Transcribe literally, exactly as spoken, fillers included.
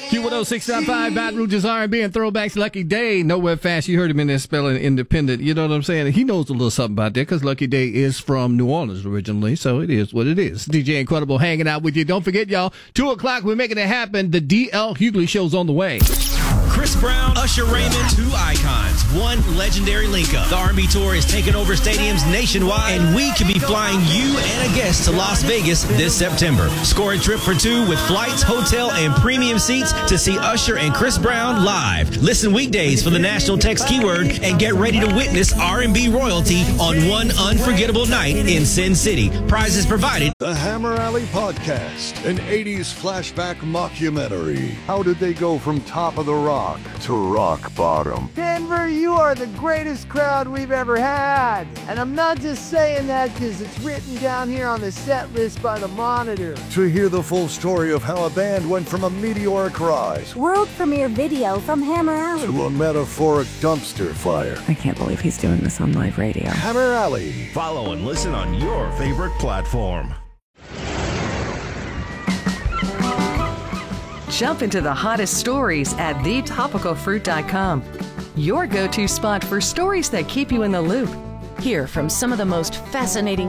Q one oh six point five, Baton Rouge's R and B and Throwbacks. Lucky Day, Nowhere Fast. You heard him in there spelling independent. You know what I'm saying? He knows a little something about that because Lucky Day is from New Orleans originally, so it is what it is. D J Incredible hanging out with you. Don't forget, y'all, two o'clock, we're making it happen. The D L Hughley Show's on the way. Chris Brown, Usher Raymond, two icons, one legendary link-up. The R and B Tour is taking over stadiums nationwide, and we could be flying you and a guest to Las Vegas this September. Score a trip for two with flights, hotel, and premium seats to see Usher and Chris Brown live. Listen weekdays for the national text keyword and get ready to witness R and B royalty on one unforgettable night in Sin City. Prizes provided. The Hammer Alley Podcast, an eighties flashback mockumentary. How did they go from top of the rock to rock bottom? Denver, you are the greatest crowd we've ever had. And I'm not just saying that because it's written down here on the set list by the Monitor. To hear the full story of how a band went from a meteoric rise world premiere video from Hammer Alley to a metaphoric dumpster fire. I can't believe he's doing this on live radio. Hammer Alley. Follow and listen on your favorite platform. Jump into the hottest stories at the topical fruit dot com. Your go-to spot for stories that keep you in the loop. Hear from some of the most fascinating